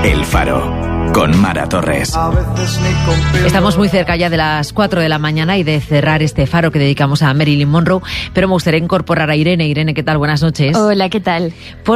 El Faro, con Mara Torres. Estamos muy cerca ya de las 4 de la mañana y de cerrar este Faro que dedicamos a Marilyn Monroe, pero me gustaría incorporar a Irene. Irene, ¿qué tal? Buenas noches. Hola, ¿qué tal?